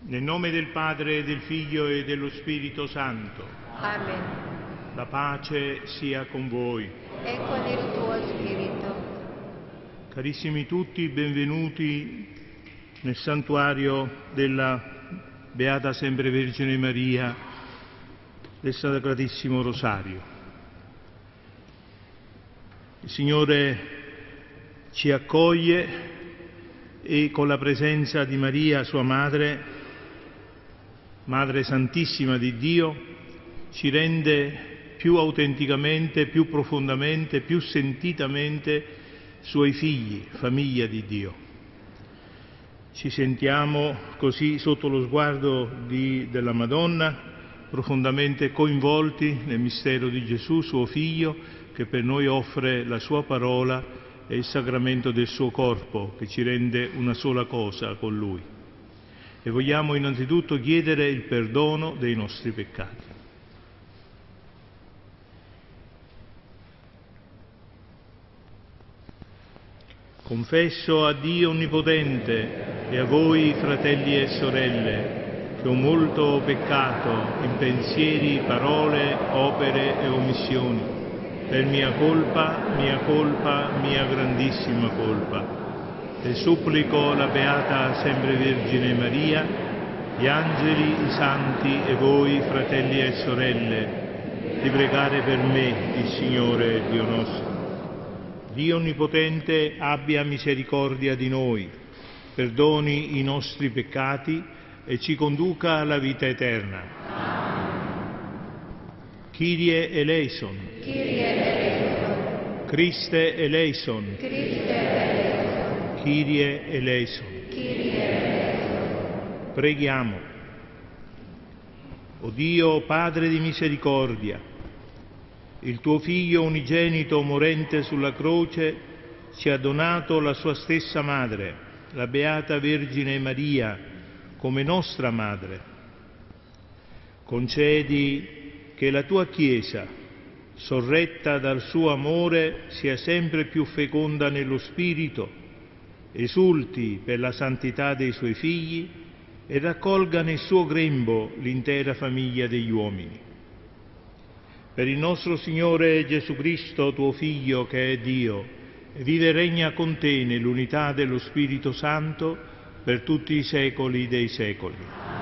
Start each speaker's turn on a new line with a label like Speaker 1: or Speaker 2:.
Speaker 1: Nel nome del Padre, del Figlio e dello Spirito Santo.
Speaker 2: Amen.
Speaker 1: La pace sia con voi.
Speaker 2: E con il tuo spirito.
Speaker 1: Carissimi tutti, benvenuti nel santuario della Beata Sempre Vergine Maria del Sacratissimo Rosario. Il Signore ci accoglie e con la presenza di Maria, sua Madre, Madre Santissima di Dio, ci rende più autenticamente, più profondamente, più sentitamente Suoi figli, famiglia di Dio. Ci sentiamo così sotto lo sguardo della Madonna, profondamente coinvolti nel mistero di Gesù, suo Figlio, che per noi offre la sua parola e il sacramento del suo corpo, che ci rende una sola cosa con Lui. E vogliamo innanzitutto chiedere il perdono dei nostri peccati. Confesso a Dio Onnipotente e a voi, fratelli e sorelle, che ho molto peccato in pensieri, parole, opere e omissioni, per mia colpa, mia grandissima colpa. E supplico la Beata Sempre Vergine Maria, gli angeli, i santi e voi, fratelli e sorelle, di pregare per me, il Signore Dio nostro. Dio Onnipotente abbia misericordia di noi, perdoni i nostri peccati e ci conduca alla vita eterna. Kyrie eleison.
Speaker 2: Kyrie eleison.
Speaker 1: Christe eleison.
Speaker 2: Christe eleison.
Speaker 1: Kyrie eleison.
Speaker 2: Kyrie eleison.
Speaker 1: Preghiamo. O Dio, Padre di misericordia, il tuo Figlio unigenito morente sulla croce ci ha donato la sua stessa Madre, la Beata Vergine Maria, come nostra Madre. Concedi che la tua Chiesa, sorretta dal suo amore, sia sempre più feconda nello Spirito, esulti per la santità dei suoi figli e raccolga nel suo grembo l'intera famiglia degli uomini. Per il nostro Signore Gesù Cristo, tuo Figlio, che è Dio, e vive e regna con te nell'unità dello Spirito Santo per tutti i secoli dei secoli.